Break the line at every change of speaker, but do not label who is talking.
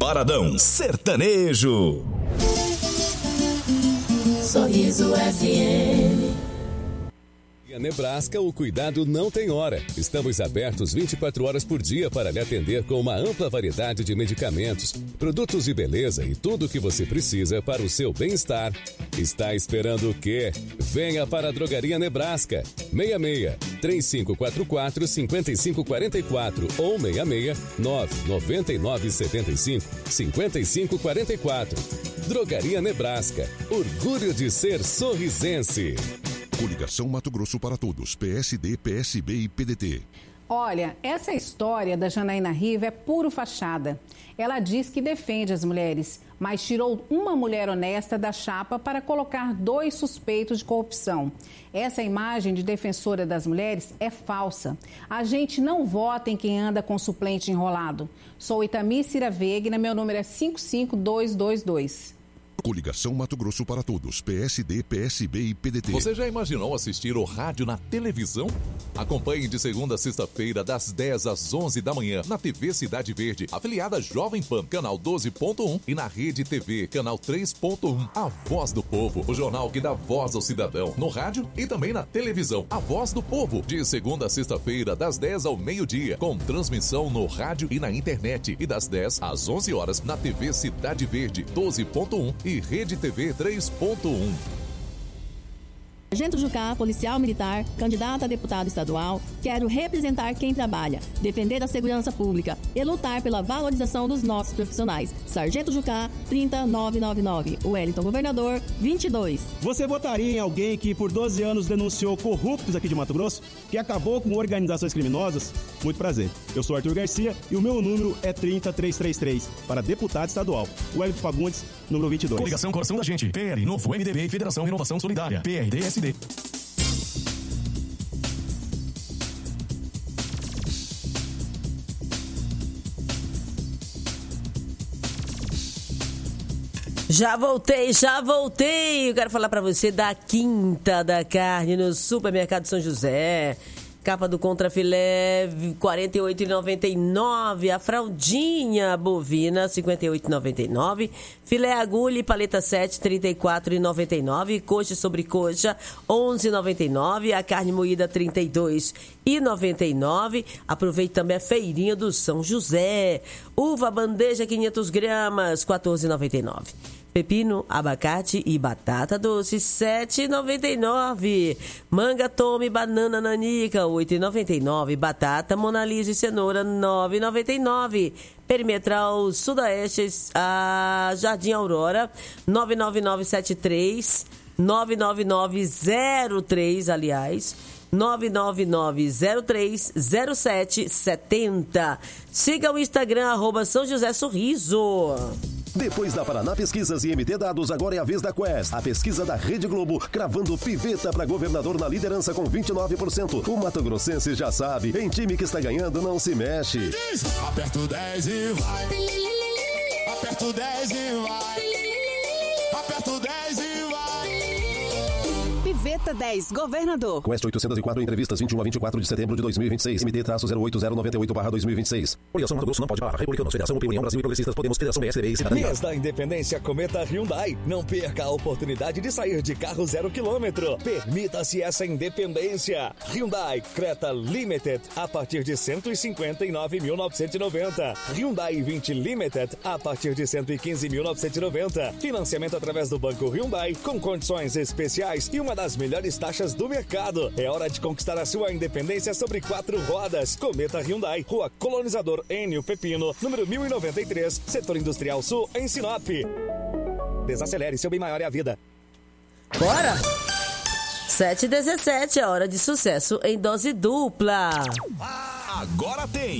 Paradão Sertanejo.
Sorriso FM.
Nebraska, o cuidado não tem hora. Estamos abertos 24 horas por dia para lhe atender com uma ampla variedade de medicamentos, produtos de beleza e tudo o que você precisa para o seu bem-estar. Está esperando o quê? Venha para a Drogaria Nebraska. 66-3544-5544 ou 66-99975-5544. Drogaria Nebraska. Orgulho de ser sorrisense.
Coligação Mato Grosso para Todos, PSD, PSB e PDT.
Olha, essa história da Janaína Riva é puro fachada. Ela diz que defende as mulheres, mas tirou uma mulher honesta da chapa para colocar 2 suspeitos de corrupção. Essa imagem de defensora das mulheres é falsa. A gente não vota em quem anda com suplente enrolado. Sou Itami Cira Vegna, meu número é 55222.
Coligação Mato Grosso para Todos, PSD, PSB e PDT.
Você já imaginou assistir o rádio na televisão? Acompanhe de segunda a sexta-feira, das 10 às 11 da manhã, na TV Cidade Verde, afiliada Jovem Pan, canal 12.1 e na Rede TV, canal 3.1. A Voz do Povo, o jornal que dá voz ao cidadão, no rádio e também na televisão. A Voz do Povo, de segunda a sexta-feira, das 10 ao meio-dia, com transmissão no rádio e na internet, e das 10 às 11 horas, na TV Cidade Verde, 12.1 e Rede TV 3.1.
Sargento Jucá, policial militar, candidato a deputado estadual, quero representar quem trabalha, defender a segurança pública e lutar pela valorização dos nossos profissionais. Sargento Jucá, 30999. Wellington Governador, 22.
Você votaria em alguém que por 12 anos denunciou corruptos aqui de Mato Grosso, que acabou com organizações criminosas? Muito prazer. Eu sou Arthur Garcia e o meu número é 30333 para deputado estadual. Wellington Fagundes, número 22.
Coligação Coração da Gente, PL, Novo MDB e Federação Renovação Solidária, PRD-SD.
Já voltei. Eu quero falar pra você da Quinta da Carne no Supermercado São José. Capa do contrafilé, R$ 48,99. A fraldinha bovina, R$ 58,99. Filé agulha e paleta 7, R$ 34,99. Coxa e sobrecoxa, R$ 11,99. A carne moída, R$ 32,99. Aproveite também a feirinha do São José. Uva bandeja, 500 gramas, R$ 14,99. Pepino, abacate e batata doce, R$ 7,99. Manga tome, banana nanica, R$ 8,99. Batata, monalisa e cenoura, R$ 9,99. Perimetral Sudoeste, a Jardim Aurora, 99973, 99903, aliás, 999030770. Siga o Instagram, @São José Sorriso.
Depois da Paraná Pesquisas e MT Dados, agora é a vez da Quest. A pesquisa da Rede Globo, cravando Piveta para governador na liderança com 29%. O Mato Grossense já sabe, em time que está ganhando não se mexe.
Aperta o 10 e vai. Aperta o 10 e vai. Aperta o 10 e vai.
Piveta 10, governador.
Quest 804, entrevistas 21 a 24 de setembro de 2026. MT-08098-2026. Coligação Mato Grosso não pode parar. Republicanos, Federação UP, União Brasil e Progressistas, Podemos, Federação PSDB e Cidadania.
Mês da Independência Cometa Hyundai. Não perca a oportunidade de sair de carro 0 km. Permita-se essa independência. Hyundai Creta Limited a partir de 159.990. Hyundai 20 Limited a partir de 115.990. Financiamento através do Banco Hyundai com condições especiais e uma das melhores taxas do mercado. É hora de conquistar a sua independência sobre 4 rodas. Cometa Hyundai, Rua Colonizador Enio Pepino, número 1093, Setor Industrial Sul, em Sinop. Desacelere, seu bem maior é a vida.
Bora! 7h17, é hora de sucesso em dose dupla.
Agora tem